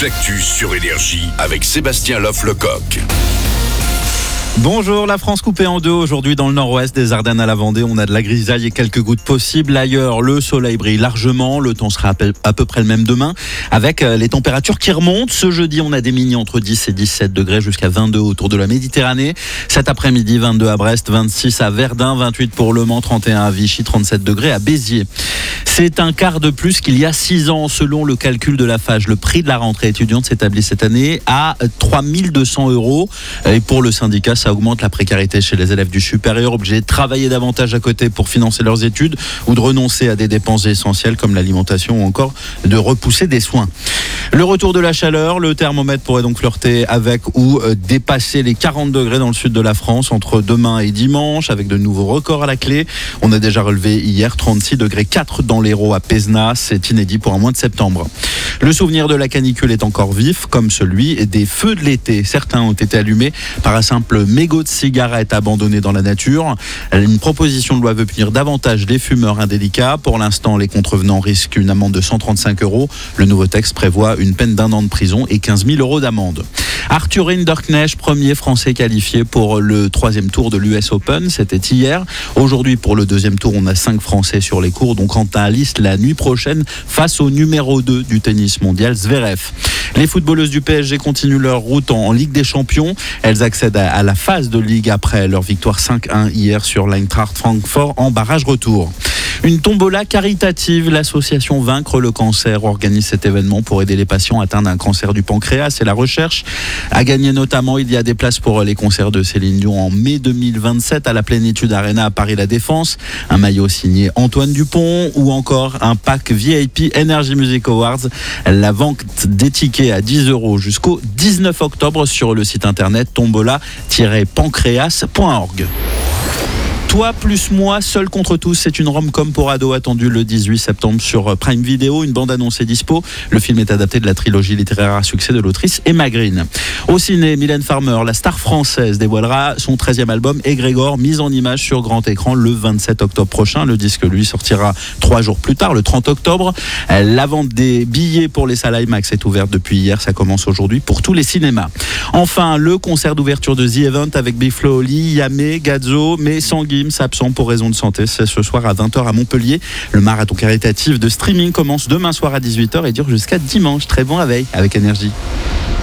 toute l'actu sur Énergie avec Sébastien Loff-Lecoq. Bonjour, la France coupée en deux aujourd'hui dans le nord-ouest des Ardennes à la Vendée. On a de la grisaille et quelques gouttes possibles. Ailleurs, le soleil brille largement. Le temps sera à peu près le même demain avec les températures qui remontent. Ce jeudi, on a des mini entre 10 et 17 degrés jusqu'à 22 autour de la Méditerranée. Cet après-midi, 22 à Brest, 26 à Verdun, 28 pour Le Mans, 31 à Vichy, 37 degrés à Béziers. C'est un quart de plus qu'il y a 6 ans selon le calcul de la FAGE. Le prix de la rentrée étudiante s'établit cette année à 3 200 €. Et pour le syndicat, ça augmente la précarité chez les élèves du supérieur, obligés de travailler davantage à côté pour financer leurs études ou de renoncer à des dépenses essentielles comme l'alimentation ou encore de repousser des soins. Le retour de la chaleur, le thermomètre pourrait donc flirter avec ou dépasser les 40 degrés dans le sud de la France entre demain et dimanche avec de nouveaux records à la clé. On a déjà relevé hier 36 degrés 4 dans l'Hérault à Pézenas, c'est inédit pour un mois de septembre. Le souvenir de la canicule est encore vif, comme celui des feux de l'été. Certains ont été allumés par un simple mégot de cigarette abandonné dans la nature. Une proposition de loi veut punir davantage les fumeurs indélicats. Pour l'instant, les contrevenants risquent une amende de 135 €. Le nouveau texte prévoit une peine d'1 an de prison et 15 000 € d'amende. Arthur Hinderknecht, premier Français qualifié pour le 3e tour de l'US Open, c'était hier. Aujourd'hui, pour le 2e tour, on a 5 Français sur les cours, dont Quentin Alice la nuit prochaine face au numéro 2 du tennis mondial, Zverev. Les footballeuses du PSG continuent leur route en Ligue des Champions. Elles accèdent à la phase de Ligue après leur victoire 5-1 hier sur l'Eintracht Francfort en barrage retour. Une tombola caritative, l'association Vaincre le cancer organise cet événement pour aider les patients atteints d'un cancer du pancréas et la recherche. À gagner notamment, il y a des places pour les concerts de Céline Dion en mai 2027 à la Plénitude Arena à Paris La Défense, un maillot signé Antoine Dupont ou encore un pack VIP Energy Music Awards. La vente des tickets à 10 € jusqu'au 19 octobre sur le site internet tombola-pancréas.org. Toi plus moi, seul contre tous, c'est une rom-com pour ados attendue le 18 septembre sur Prime Video. Une bande-annonce est dispo. Le film est adapté de la trilogie littéraire à succès de l'autrice Emma Green. Au ciné, Mylène Farmer, la star française, dévoilera son 13e album Égrégore, mis en image sur grand écran le 27 octobre prochain. Le disque, lui, sortira 3 jours plus tard, le 30 octobre. La vente des billets pour les salles IMAX est ouverte depuis hier. Ça commence aujourd'hui pour tous les cinémas. Enfin, le concert d'ouverture de The Event avec Big Flo et Oli, Yamé, Gazzo, mais sans Gims, absent pour raison de santé. C'est ce soir à 20 h à Montpellier. Le marathon caritatif de streaming commence demain soir à 18 h et dure jusqu'à dimanche. Très bon réveil avec Énergie.